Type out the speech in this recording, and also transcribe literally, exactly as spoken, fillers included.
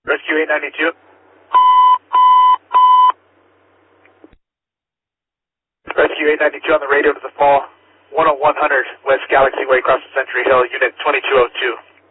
Rescue eight ninety-two. Rescue eight ninety-two on the radio to the fall. one oh one hundred West Galaxy Way across the Century Hill, unit twenty-two oh two.